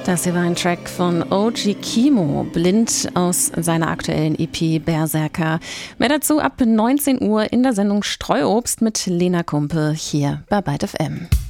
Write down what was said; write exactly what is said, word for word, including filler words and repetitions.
Das hier war ein Track von O G Kimo, Blind, aus seiner aktuellen E P Berserker. Mehr dazu ab neunzehn Uhr in der Sendung Streuobst mit Lena Kumpe hier bei Byte F M.